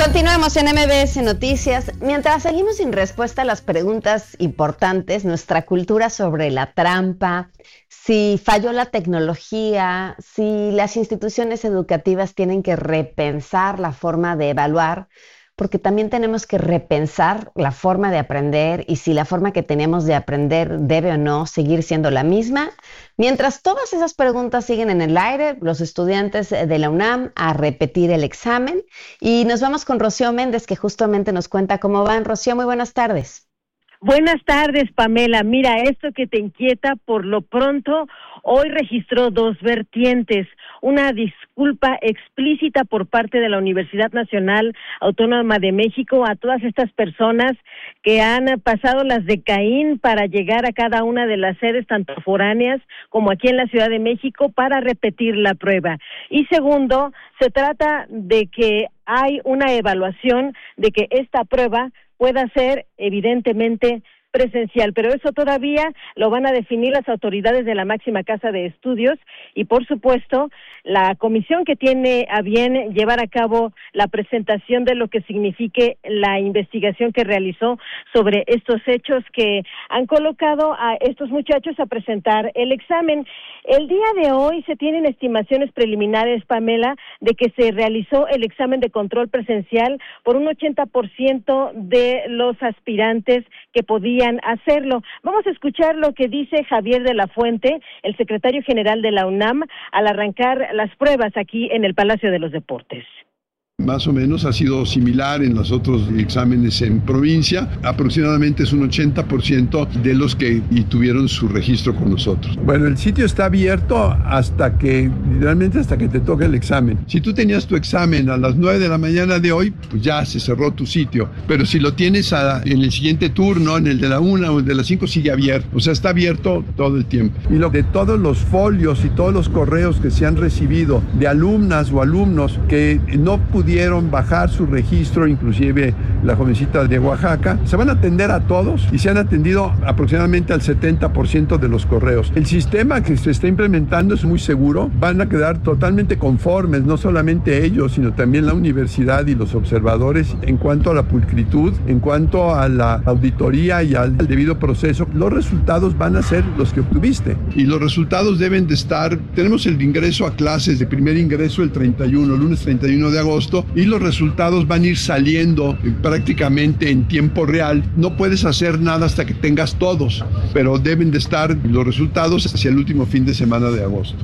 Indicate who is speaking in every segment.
Speaker 1: Continuemos en MBS Noticias. Mientras seguimos sin respuesta a las preguntas importantes, nuestra cultura sobre la trampa, si falló la tecnología, si las instituciones educativas tienen que repensar la forma de evaluar, porque también tenemos que repensar la forma de aprender y si la forma que tenemos de aprender debe o no seguir siendo la misma. Mientras todas esas preguntas siguen en el aire, los estudiantes de la UNAM a repetir el examen. Y nos vamos con Rocío Méndez, que justamente nos cuenta cómo van. Rocío, muy buenas tardes.
Speaker 2: Buenas tardes, Pamela. Mira, esto que te inquieta, por lo pronto, hoy registró dos vertientes. Una disculpa explícita por parte de la Universidad Nacional Autónoma de México a todas estas personas que han pasado las de Caín para llegar a cada una de las sedes, tanto foráneas como aquí en la Ciudad de México, para repetir la prueba. Y segundo, se trata de que hay una evaluación de que esta prueba pueda ser evidentemente presencial, pero eso todavía lo van a definir las autoridades de la máxima casa de estudios y, por supuesto, la comisión que tiene a bien llevar a cabo la presentación de lo que signifique la investigación que realizó sobre estos hechos que han colocado a estos muchachos a presentar el examen. El día de hoy se tienen estimaciones preliminares, Pamela, de que se realizó el examen de control presencial por un 80% de los aspirantes que podían hacerlo. Vamos a escuchar lo que dice Javier de la Fuente, el secretario general de la UNAM, al arrancar las pruebas aquí en el Palacio de los Deportes.
Speaker 3: Más o menos ha sido similar en los otros exámenes en provincia. Aproximadamente es un 80% de los que tuvieron su registro con nosotros. Bueno, el sitio está abierto literalmente hasta que te toque el examen. Si tú tenías tu examen a las 9 de la mañana de hoy, pues ya se cerró tu sitio. Pero si lo tienes en el siguiente turno, en el de la 1 o el de las 5, sigue abierto. O sea, está abierto todo el tiempo. Y lo de todos los folios y todos los correos que se han recibido de alumnas o alumnos que no pudieron bajar su registro, inclusive la jovencita de Oaxaca, se van a atender a todos y se han atendido aproximadamente al 70% de los correos. El sistema que se está implementando es muy seguro, van a quedar totalmente conformes, no solamente ellos, sino también la universidad y los observadores en cuanto a la pulcritud, en cuanto a la auditoría y al debido proceso. Los resultados van a ser los que obtuviste. Y los resultados deben de estar, tenemos el ingreso a clases de primer ingreso el lunes 31 de agosto, y los resultados van a ir saliendo prácticamente en tiempo real. No puedes hacer nada hasta que tengas todos, pero deben de estar los resultados hacia el último fin de semana de agosto.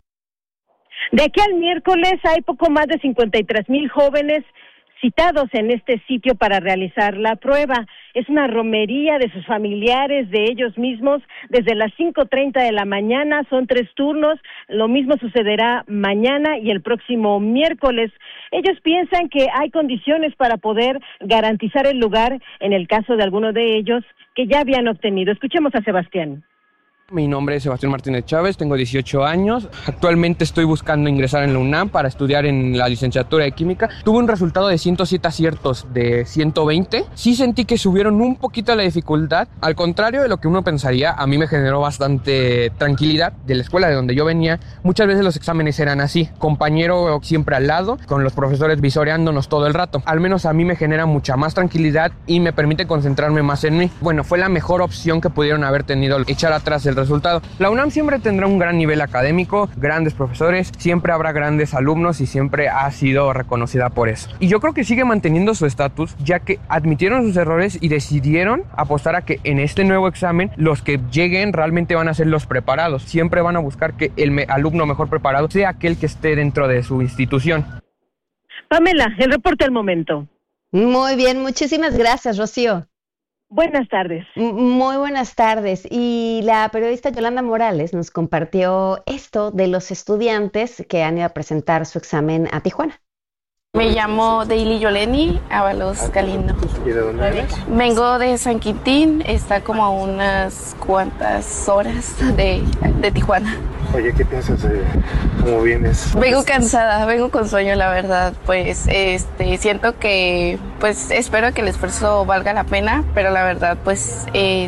Speaker 2: De aquí al miércoles hay poco más de 53,000 jóvenes citados en este sitio para realizar la prueba. Es una romería de sus familiares, de ellos mismos, desde las 5:30 de la mañana, son 3 turnos, lo mismo sucederá mañana y el próximo miércoles. Ellos piensan que hay condiciones para poder garantizar el lugar en el caso de alguno de ellos que ya habían obtenido. Escuchemos a Sebastián.
Speaker 4: Mi nombre es Sebastián Martínez Chávez, tengo 18 años. Actualmente estoy buscando ingresar en la UNAM para estudiar en la licenciatura de Química. Tuve un resultado de 107 aciertos de 120. Sí sentí que subieron un poquito la dificultad. Al contrario de lo que uno pensaría, a mí me generó bastante tranquilidad. De la escuela de donde yo venía, muchas veces los exámenes eran así. Compañero siempre al lado, con los profesores visoreándonos todo el rato. Al menos a mí me genera mucha más tranquilidad y me permite concentrarme más en mí. Bueno, fue la mejor opción que pudieron haber tenido, echar atrás el resultado. La UNAM siempre tendrá un gran nivel académico, grandes profesores, siempre habrá grandes alumnos y siempre ha sido reconocida por eso. Y yo creo que sigue manteniendo su estatus, ya que admitieron sus errores y decidieron apostar a que en este nuevo examen los que lleguen realmente van a ser los preparados. Siempre van a buscar que el alumno mejor preparado sea aquel que esté dentro de su institución.
Speaker 2: Pamela, el reporte al momento.
Speaker 1: Muy bien, muchísimas gracias, Rocío.
Speaker 2: Buenas tardes.
Speaker 1: Muy buenas tardes. Y la periodista Yolanda Morales nos compartió esto de los estudiantes que han ido a presentar su examen a Tijuana.
Speaker 5: Me llamo Daily Yoleni Ábalos Galindo.
Speaker 6: ¿Y de dónde eres?
Speaker 5: Vengo de San Quintín, está como a unas cuantas horas de Tijuana.
Speaker 6: Oye, ¿qué piensas de cómo vienes?
Speaker 5: Vengo cansada, vengo con sueño, la verdad. Pues siento que, pues espero que el esfuerzo valga la pena, pero la verdad, pues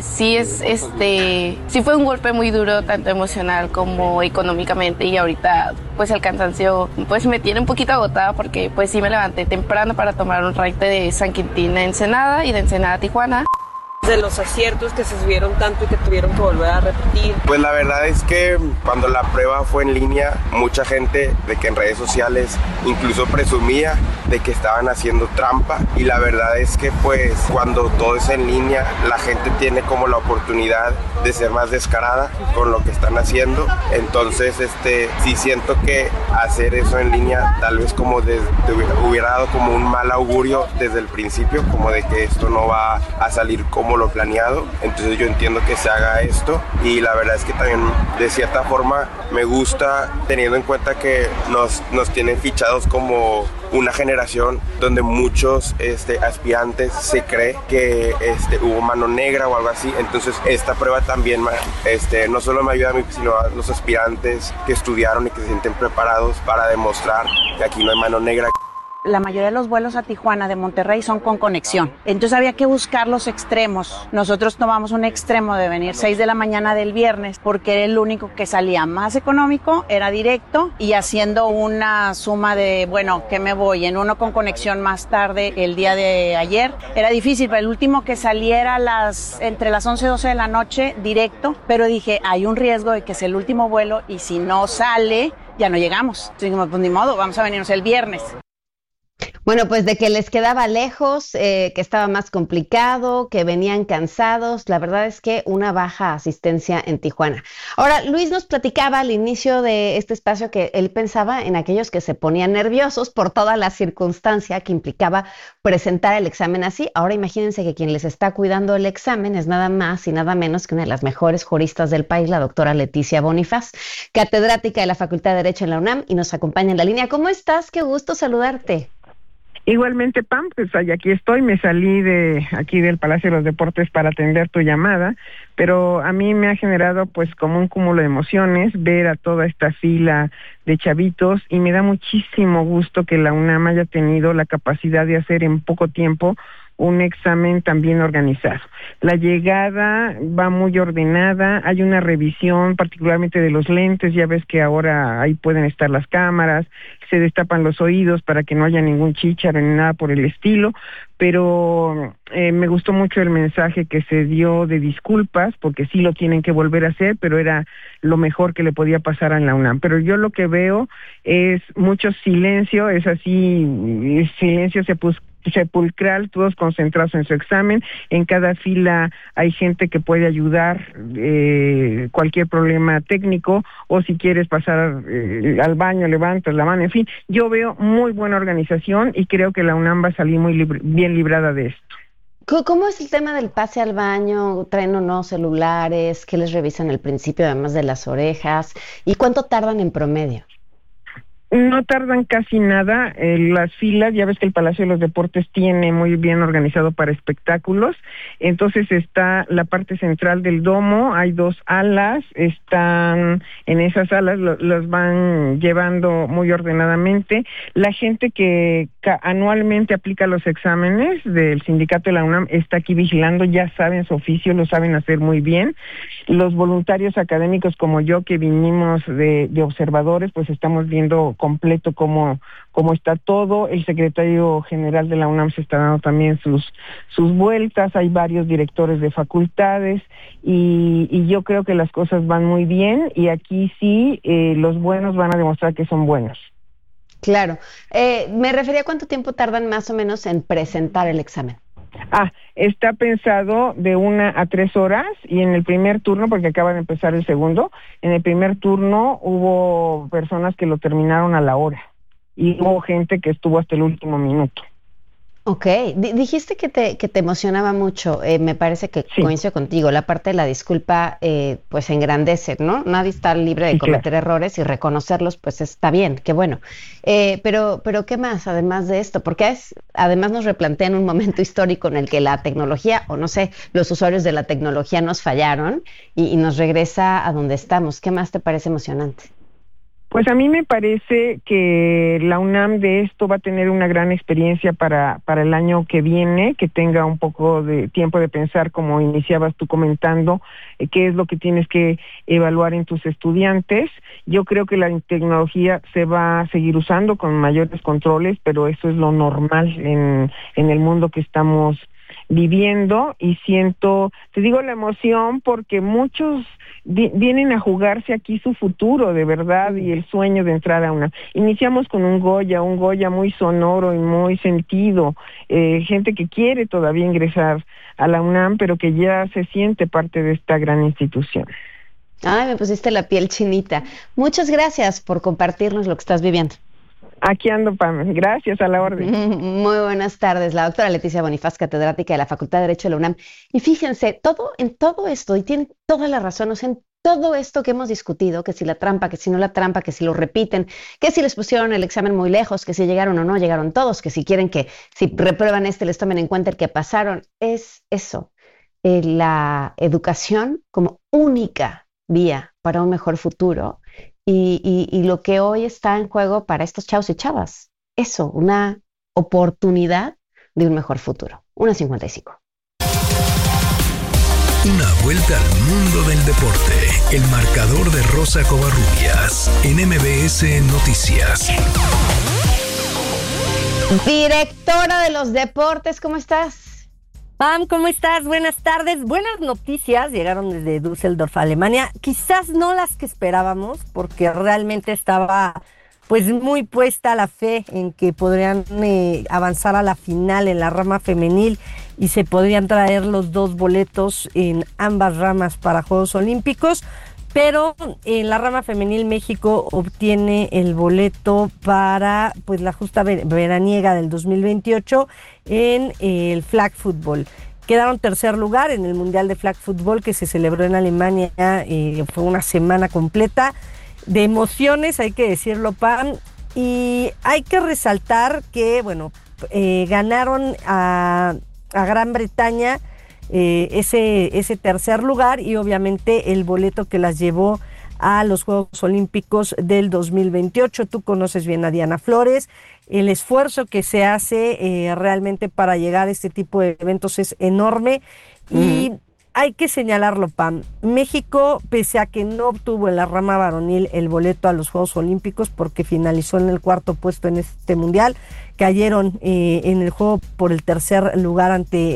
Speaker 5: sí fue un golpe muy duro, tanto emocional como económicamente, y ahorita pues el cansancio pues me tiene un poquito agotada porque pues sí me levanté temprano para tomar un ride de San Quintín a Ensenada y de Ensenada a Tijuana.
Speaker 7: De los aciertos que se subieron tanto y que tuvieron que volver a repetir.
Speaker 8: Pues la verdad es que cuando la prueba fue en línea, mucha gente de que en redes sociales incluso presumía de que estaban haciendo trampa, y la verdad es que pues cuando todo es en línea, la gente tiene como la oportunidad de ser más descarada con lo que están haciendo. Entonces sí siento que hacer eso en línea tal vez como hubiera dado como un mal augurio desde el principio, como de que esto no va a salir como lo planeado. Entonces yo entiendo que se haga esto, y la verdad es que también de cierta forma me gusta, teniendo en cuenta que nos tienen fichados como una generación donde muchos aspirantes se cree que hubo mano negra o algo así. Entonces esta prueba también no solo me ayuda a mí, sino a los aspirantes que estudiaron y que se sienten preparados para demostrar que aquí no hay mano negra.
Speaker 9: La mayoría de los vuelos a Tijuana de Monterrey son con conexión. Entonces había que buscar los extremos. Nosotros tomamos un extremo de venir 6 de la mañana del viernes porque era el único que salía más económico, era directo, y haciendo una suma de, bueno, ¿qué me voy? En uno con conexión más tarde el día de ayer. Era difícil, pero el último que saliera entre las 11 y 12 de la noche, directo, pero dije, hay un riesgo de que es el último vuelo y si no sale, ya no llegamos. Entonces dijimos, pues ni modo, vamos a venirnos el viernes.
Speaker 1: Bueno, pues de que les quedaba lejos, que estaba más complicado, que venían cansados, la verdad es que una baja asistencia en Tijuana. Ahora, Luis nos platicaba al inicio de este espacio que él pensaba en aquellos que se ponían nerviosos por toda la circunstancia que implicaba presentar el examen así. Ahora imagínense que quien les está cuidando el examen es nada más y nada menos que una de las mejores juristas del país, la doctora Leticia Bonifaz, catedrática de la Facultad de Derecho en la UNAM, y nos acompaña en la línea. ¿Cómo estás? Qué gusto saludarte.
Speaker 10: Igualmente, Pam, pues aquí estoy, me salí de aquí del Palacio de los Deportes para atender tu llamada, pero a mí me ha generado pues como un cúmulo de emociones ver a toda esta fila de chavitos, y me da muchísimo gusto que la UNAM haya tenido la capacidad de hacer en poco tiempo un examen tan bien organizado. La llegada va muy ordenada, hay una revisión particularmente de los lentes, ya ves que ahora ahí pueden estar las cámaras, se destapan los oídos para que no haya ningún chícharo ni nada por el estilo, pero me gustó mucho el mensaje que se dio de disculpas, porque sí lo tienen que volver a hacer, pero era lo mejor que le podía pasar a la UNAM. Pero yo lo que veo es mucho silencio, es así, silencio sepulcral, todos concentrados en su examen. En cada fila hay gente que puede ayudar, cualquier problema técnico, o si quieres pasar al baño, levantas la mano, en fin. Yo veo muy buena organización y creo que la UNAM va a salir muy bien librada de esto.
Speaker 1: ¿Cómo es el tema del pase al baño? ¿Traen o no celulares? ¿Qué les revisan al principio, además de las orejas? ¿Y cuánto tardan en promedio?
Speaker 10: No tardan casi nada. Las filas, ya ves que el Palacio de los Deportes tiene muy bien organizado para espectáculos, entonces está la parte central del domo, hay 2 alas, están en esas alas, los van llevando muy ordenadamente. La gente que anualmente aplica los exámenes del sindicato de la UNAM está aquí vigilando, ya saben su oficio, lo saben hacer muy bien. Los voluntarios académicos como yo, que vinimos de observadores, pues estamos viendo completo cómo está todo. El secretario general de la UNAM se está dando también sus vueltas, hay varios directores de facultades, y yo creo que las cosas van muy bien, y aquí sí, los buenos van a demostrar que son buenos.
Speaker 1: Claro. Me refería a cuánto tiempo tardan más o menos en presentar el examen.
Speaker 10: Está pensado de 1 a 3 horas, y en el primer turno, porque acaba de empezar el segundo, en el primer turno hubo personas que lo terminaron a la hora, y hubo gente que estuvo hasta el último minuto.
Speaker 1: Ok, dijiste que te emocionaba mucho, me parece que coincido contigo, la parte de la disculpa pues engrandece, ¿no? Nadie está libre de cometer errores y reconocerlos pues está bien, qué bueno. Pero ¿qué más además de esto? Porque además nos replantean un momento histórico en el que la tecnología, o no sé, los usuarios de la tecnología nos fallaron y nos regresa a donde estamos. ¿Qué más te parece emocionante?
Speaker 10: Pues a mí me parece que la UNAM de esto va a tener una gran experiencia para el año que viene, que tenga un poco de tiempo de pensar, como iniciabas tú comentando, qué es lo que tienes que evaluar en tus estudiantes. Yo creo que la tecnología se va a seguir usando con mayores controles, pero eso es lo normal en el mundo que estamos viviendo, y te digo la emoción porque muchos vienen a jugarse aquí su futuro de verdad y el sueño de entrar a una. Iniciamos con un Goya muy sonoro y muy sentido, gente que quiere todavía ingresar a la UNAM, pero que ya se siente parte de esta gran institución.
Speaker 1: Ay, me pusiste la piel chinita. Muchas gracias por compartirnos lo que estás viviendo.
Speaker 10: Aquí ando, Pam. Gracias, a la orden.
Speaker 1: Muy buenas tardes. La doctora Leticia Bonifaz, catedrática de la Facultad de Derecho de la UNAM. Y fíjense, en todo esto, y tienen toda la razón, o sea, en todo esto que hemos discutido, que si la trampa, que si no la trampa, que si lo repiten, que si les pusieron el examen muy lejos, que si llegaron o no llegaron todos, que si quieren que si reprueban les tomen en cuenta el que pasaron, es eso, la educación como única vía para un mejor futuro. Y lo que hoy está en juego para estos chavos y chavas, eso, una oportunidad de un mejor futuro. 1:55.
Speaker 11: Una vuelta al mundo del deporte. El marcador de Rosa Covarrubias en MBS Noticias.
Speaker 1: Directora de los deportes, ¿cómo estás?
Speaker 12: Pam, ¿cómo estás? Buenas tardes. Buenas noticias llegaron desde Düsseldorf, Alemania. Quizás no las que esperábamos, porque realmente estaba pues muy puesta la fe en que podrían avanzar a la final en la rama femenil y se podrían traer los 2 boletos en ambas ramas para Juegos Olímpicos. Pero en la rama femenil México obtiene el boleto para pues la justa veraniega del 2028 en el flag football. Quedaron tercer lugar en el Mundial de Flag Football que se celebró en Alemania. Fue una semana completa de emociones, hay que decirlo, Pam. Y hay que resaltar que, bueno, ganaron a Gran Bretaña ese tercer lugar y obviamente el boleto que las llevó a los Juegos Olímpicos del 2028. Tú conoces bien a Diana Flores, el esfuerzo que se hace realmente para llegar a este tipo de eventos es enorme y hay que señalarlo, Pam. México, pese a que no obtuvo en la rama varonil el boleto a los Juegos Olímpicos porque finalizó en el 4º puesto en este mundial, cayeron en el juego por el tercer lugar ante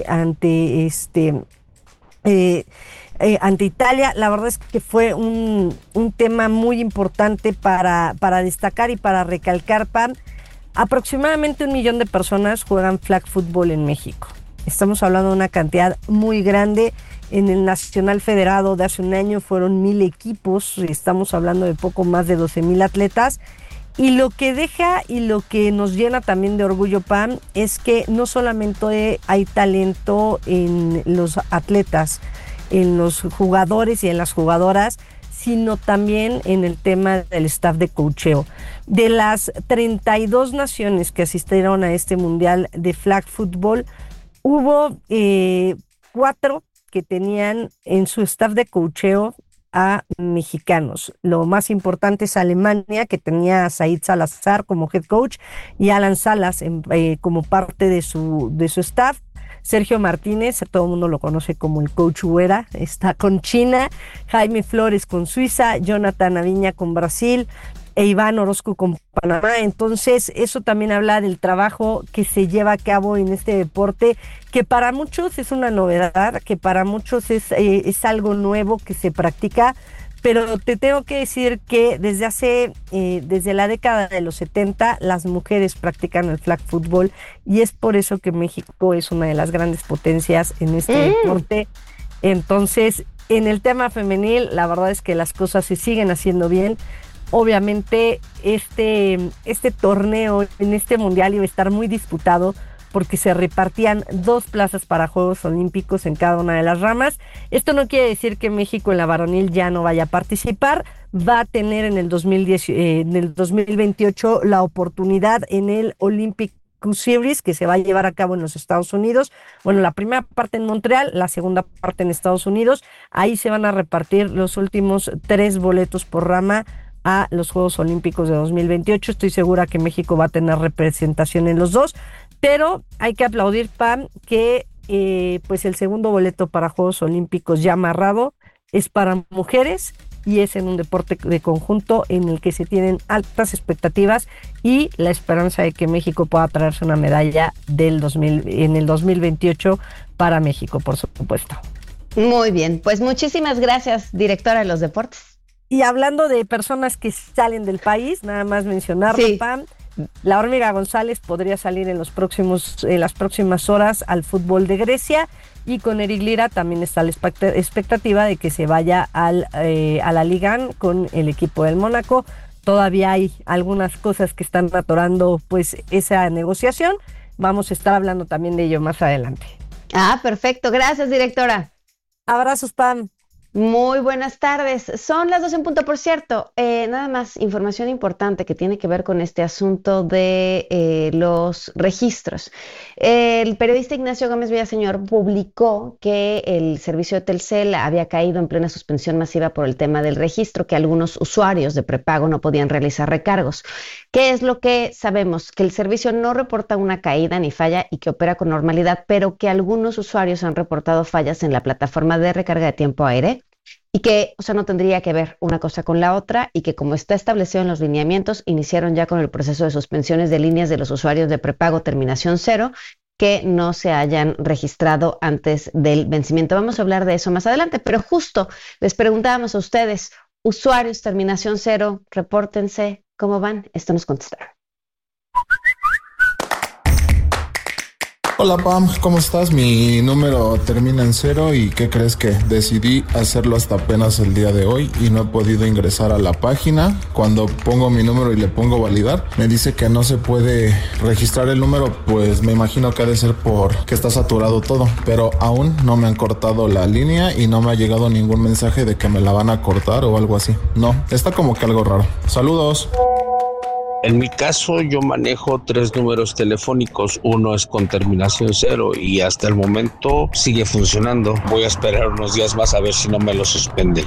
Speaker 12: Italia. La verdad es que fue un tema muy importante para destacar y para recalcar, Pam. Aproximadamente 1 millón de personas juegan flag football en México. Estamos hablando de una cantidad muy grande. En el Nacional Federado de hace un año fueron 1,000 equipos. Estamos hablando de poco más de 12,000 atletas. Y lo que deja y lo que nos llena también de orgullo, Pam, es que no solamente hay talento en los atletas, en los jugadores y en las jugadoras, sino también en el tema del staff de coacheo. De las 32 naciones que asistieron a este Mundial de Flag Football, hubo 4 que tenían en su staff de coacheo a mexicanos. Lo más importante es Alemania, que tenía a Said Salazar como head coach y Alan Salas como parte de su staff. Sergio Martínez, todo el mundo lo conoce como el coach Huera, está con China. Jaime Flores con Suiza, Jonathan Aviña con Brasil e Iván Orozco con Panamá. Entonces, eso también habla del trabajo que se lleva a cabo en este deporte, que para muchos es una novedad, que para muchos es algo nuevo que se practica, pero te tengo que decir que desde la década de los 70, las mujeres practican el flag football y es por eso que México es una de las grandes potencias en este deporte. Entonces, en el tema femenil, la verdad es que las cosas se siguen haciendo bien. Obviamente, este torneo en este mundial iba a estar muy disputado porque se repartían 2 plazas para Juegos Olímpicos en cada una de las ramas. Esto no quiere decir que México en la varonil ya no vaya a participar. Va a tener en el 2028 la oportunidad en el Olympic Series, que se va a llevar a cabo en los Estados Unidos. Bueno, la primera parte en Montreal, la segunda parte en Estados Unidos. Ahí se van a repartir los últimos 3 boletos por rama a los Juegos Olímpicos de 2028. Estoy segura que México va a tener representación en los 2, pero hay que aplaudir, Pam, que pues el segundo boleto para Juegos Olímpicos ya amarrado es para mujeres, y es en un deporte de conjunto en el que se tienen altas expectativas y la esperanza de que México pueda traerse una medalla en el 2028 para México, por supuesto.
Speaker 1: Muy bien, pues muchísimas gracias, directora de los deportes.
Speaker 12: Y hablando de personas que salen del país, nada más mencionarlo, sí. Pam, la Hormiga González podría salir en las próximas horas al fútbol de Grecia, y con Eric Lira también está la expectativa de que se vaya a la Ligue 1 con el equipo del Mónaco. Todavía hay algunas cosas que están atorando pues esa negociación. Vamos a estar hablando también de ello más adelante.
Speaker 1: Perfecto. Gracias, directora.
Speaker 12: Abrazos, Pam.
Speaker 1: Muy buenas tardes. Son las 12 en punto, por cierto. Nada más, información importante que tiene que ver con este asunto de los registros. El periodista Ignacio Gómez Villaseñor publicó que el servicio de Telcel había caído en plena suspensión masiva por el tema del registro, que algunos usuarios de prepago no podían realizar recargos. ¿Qué es lo que sabemos? Que el servicio no reporta una caída ni falla y que opera con normalidad, pero que algunos usuarios han reportado fallas en la plataforma de recarga de tiempo aire, y que, no tendría que ver una cosa con la otra, y que como está establecido en los lineamientos, iniciaron ya con el proceso de suspensiones de líneas de los usuarios de prepago terminación 0 que no se hayan registrado antes del vencimiento. Vamos a hablar de eso más adelante, pero justo les preguntábamos a ustedes, usuarios terminación 0, repórtense, ¿cómo van? Esto nos contestaron.
Speaker 13: Hola Pam, ¿cómo estás? Mi número termina en 0 y ¿qué crees? Que decidí hacerlo hasta apenas el día de hoy y no he podido ingresar a la página. Cuando pongo mi número y le pongo validar, me dice que no se puede registrar el número, pues me imagino que ha de ser porque está saturado todo, pero aún no me han cortado la línea y no me ha llegado ningún mensaje de que me la van a cortar o algo así. No, está como que algo raro. Saludos.
Speaker 14: En mi caso, yo manejo 3 números telefónicos. Uno es con terminación 0 y hasta el momento sigue funcionando. Voy a esperar unos días más a ver si no me lo suspende.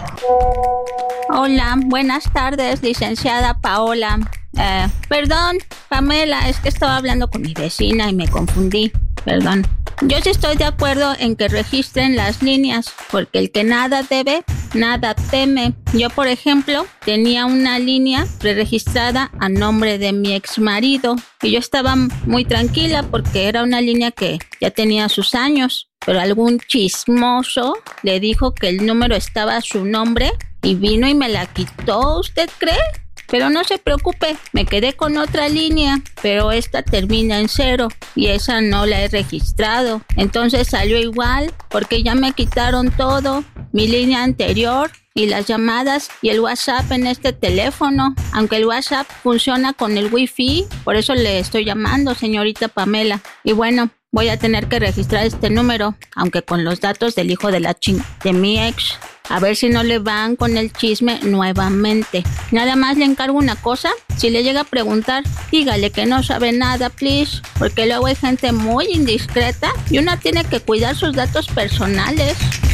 Speaker 15: Hola, buenas tardes, licenciada Paola. Perdón, Pamela, es que estaba hablando con mi vecina y me confundí. Perdón. Yo sí estoy de acuerdo en que registren las líneas, porque el que nada debe, nada teme. Yo, por ejemplo, tenía una línea preregistrada a nombre de mi exmarido y yo estaba muy tranquila porque era una línea que ya tenía sus años, pero algún chismoso le dijo que el número estaba a su nombre y vino y me la quitó, ¿usted cree? Pero no se preocupe, me quedé con otra línea, pero esta termina en 0 y esa no la he registrado. Entonces salió igual porque ya me quitaron todo, mi línea anterior y las llamadas y el WhatsApp en este teléfono. Aunque el WhatsApp funciona con el Wi-Fi, por eso le estoy llamando, señorita Pamela. Y bueno, voy a tener que registrar este número, aunque con los datos del hijo de de mi ex. A ver si no le van con el chisme nuevamente. Nada más le encargo una cosa. Si le llega a preguntar, dígale que no sabe nada, please. Porque luego hay gente muy indiscreta y una tiene que cuidar sus datos personales.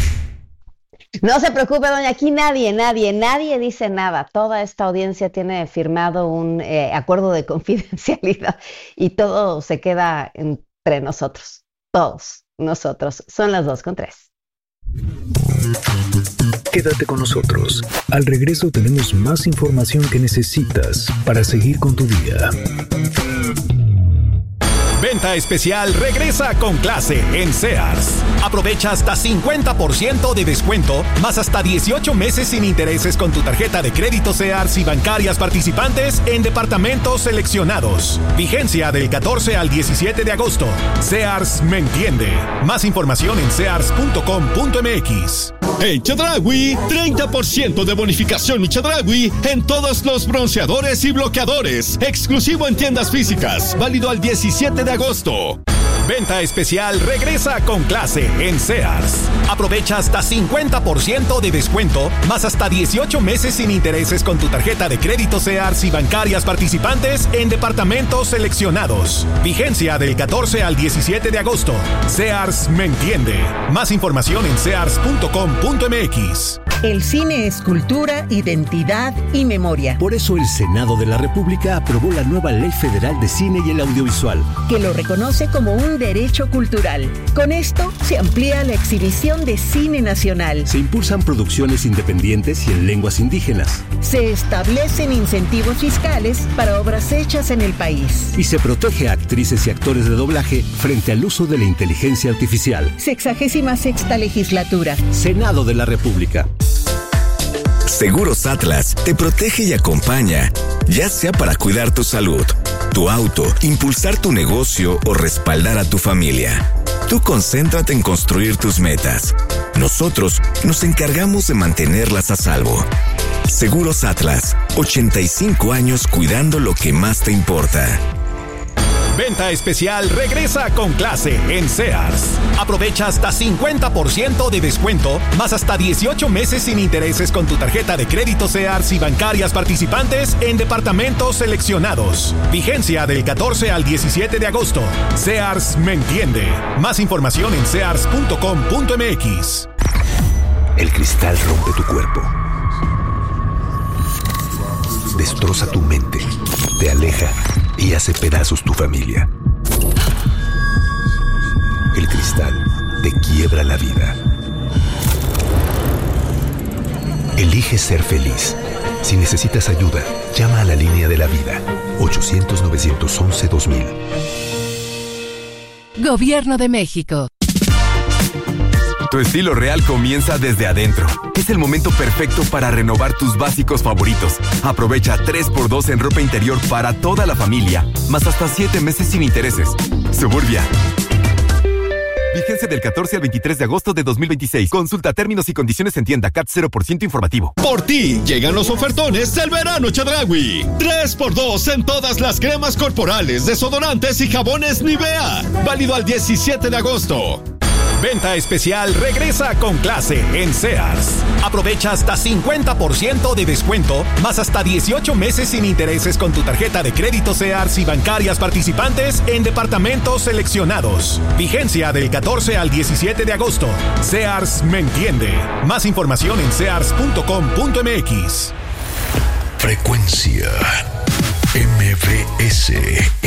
Speaker 1: No se preocupe, doña, aquí nadie dice nada. Toda esta audiencia tiene firmado un acuerdo de confidencialidad y todo se queda entre nosotros. Todos nosotros. Son las 2:03.
Speaker 11: Quédate con nosotros. Al regreso tenemos más información que necesitas para seguir con tu día.
Speaker 16: Venta especial regresa con clase en Sears. Aprovecha hasta 50% de descuento, más hasta 18 meses sin intereses con tu tarjeta de crédito Sears y bancarias participantes en departamentos seleccionados. Vigencia del 14 al 17 de agosto. Sears me entiende. Más información en sears.com.mx.
Speaker 17: En Chedraui, 30% de bonificación en Chedraui en todos los bronceadores y bloqueadores. Exclusivo en tiendas físicas. Válido al 17 de agosto.
Speaker 16: Venta especial regresa con clase en Sears. Aprovecha hasta 50% de descuento, más hasta 18 meses sin intereses con tu tarjeta de crédito Sears y bancarias participantes en departamentos seleccionados. Vigencia del 14 al 17 de agosto. Sears me entiende. Más información en sears.com.mx.
Speaker 18: El cine es cultura, identidad y memoria.
Speaker 19: Por eso el Senado de la República aprobó la nueva Ley Federal de Cine y el Audiovisual,
Speaker 18: que lo reconoce como un derecho cultural. Con esto se amplía la exhibición de cine nacional.
Speaker 19: Se impulsan producciones independientes y en lenguas indígenas.
Speaker 18: Se establecen incentivos fiscales para obras hechas en el país.
Speaker 19: Y se protege a actrices y actores de doblaje frente al uso de la inteligencia artificial.
Speaker 18: 66ª legislatura.
Speaker 19: Senado de la República.
Speaker 20: Seguros Atlas te protege y acompaña, ya sea para cuidar tu salud, tu auto, impulsar tu negocio o respaldar a tu familia. Tú concéntrate en construir tus metas. Nosotros nos encargamos de mantenerlas a salvo. Seguros Atlas, 85 años cuidando lo que más te importa.
Speaker 16: Venta especial regresa con clase en Sears. Aprovecha hasta 50% de descuento, más hasta 18 meses sin intereses con tu tarjeta de crédito Sears y bancarias participantes en departamentos seleccionados. Vigencia del 14 al 17 de agosto. Sears me entiende. Más información en sears.com.mx.
Speaker 11: El cristal rompe tu cuerpo. Destroza tu mente, te aleja y hace pedazos tu familia. El cristal te quiebra la vida. Elige ser feliz. Si necesitas ayuda, llama a la línea de la vida. 800-911-2000.
Speaker 21: Gobierno de México.
Speaker 22: Tu estilo real comienza desde adentro. Es el momento perfecto para renovar tus básicos favoritos. Aprovecha 3x2 en ropa interior para toda la familia, más hasta 7 meses sin intereses. Suburbia. Vigencia del 14 al 23 de agosto de 2026. Consulta términos y condiciones en tienda. CAT 0% informativo.
Speaker 17: Por ti llegan los ofertones del verano Chedraui. 3x2 en todas las cremas corporales, desodorantes y jabones Nivea. Válido al 17 de agosto.
Speaker 16: Venta especial regresa con clase en Sears. Aprovecha hasta 50% de descuento, más hasta 18 meses sin intereses con tu tarjeta de crédito Sears y bancarias participantes en departamentos seleccionados. Vigencia del 14 al 17 de agosto. Sears me entiende. Más información en sears.com.mx.
Speaker 11: Frecuencia MBS.